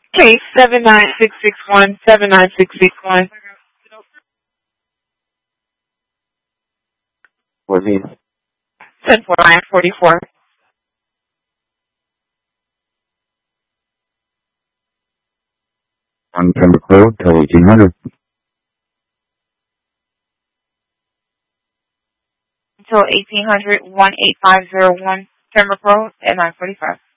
Case 79661. What means? 104944. On Pembroke Road, till 1800. Until 1800, 18501 Pembroke Road at 945.